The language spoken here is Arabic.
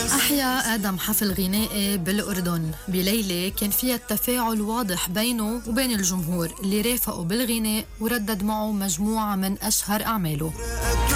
أحيا آدم حفل غنائي بالأردن بليلة كان فيها التفاعل واضح بينه وبين الجمهور اللي رافقوا بالغناء وردد معه مجموعة من أشهر أعماله.